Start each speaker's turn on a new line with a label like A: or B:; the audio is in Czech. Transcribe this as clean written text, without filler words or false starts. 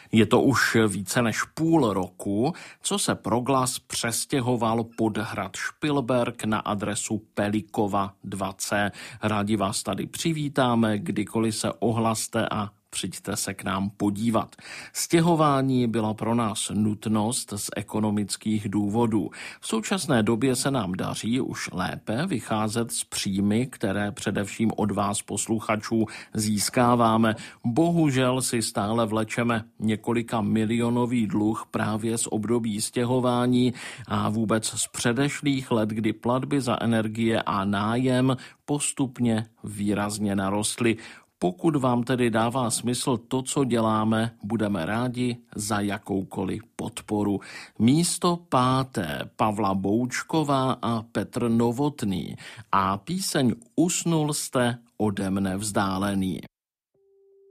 A: Je to už více než půl roku, co se Proglas přestěhoval pod hrad Špilberk na adresu Pelikova 2C. Rádi vás tady přivítáme, kdykoliv se ohlaste a přijďte se k nám podívat. Stěhování byla pro nás nutnost z ekonomických důvodů. V současné době se nám daří už lépe vycházet z příjmy, které především od vás posluchačů získáváme. Bohužel si stále vlečeme několika milionový dluh právě z období stěhování a vůbec z předešlých let, kdy platby za energie a nájem postupně výrazně narostly. Pokud vám tedy dává smysl to, co děláme, budeme rádi za jakoukoliv podporu. Místo páté Pavla Boučková a Petr Novotný a píseň Usnul jste ode mne vzdálený.